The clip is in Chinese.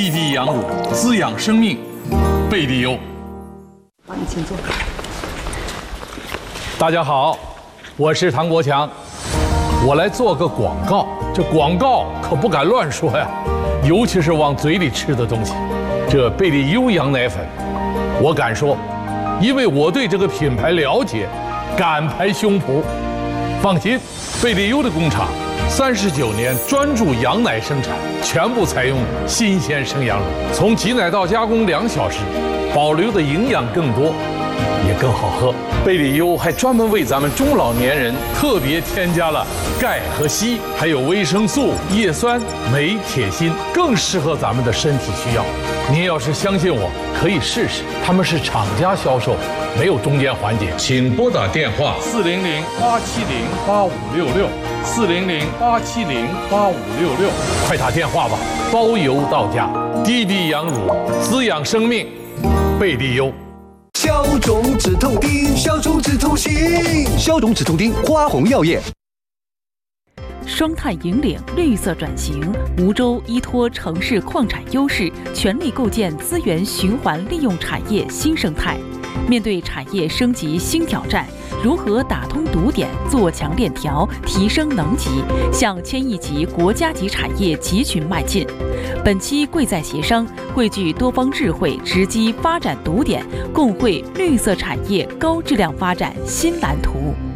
地地养乳，滋养生命。贝利优。 好，你请坐。 大家好，我是唐国强，我来做个广告。这广告可不敢乱说呀，尤其是往嘴里吃的东西。这贝利优羊奶粉，我敢说，因为我对这个品牌了解，敢拍胸脯。放心，贝利优的工厂39年专注羊奶生产，全部采用新鲜生羊乳，从挤奶到加工2小时，保留的营养更多，也更好喝。贝利优还专门为咱们中老年人特别添加了钙和硒，还有维生素、叶酸、镁、铁、锌，更适合咱们的身体需要。您要是相信我，可以试试。他们是厂家销售，没有中间环节。请拨打电话400-870-8566，400-870-8566，快打电话吧，包邮到家。地地养乳，滋养生命，贝利优。 消肿止痛丁，消肿止痛心，消肿止痛丁，花红药业。 双碳引领绿色转型，梧州依托城市矿产优势，全力构建资源循环利用产业新生态。面对产业升级新挑战，如何打通堵点，做强链条，提升能级，向1000亿级国家级产业集群迈进？本期贵在协商汇聚多方智慧，直击发展堵点，共绘绿色产业高质量发展新蓝图。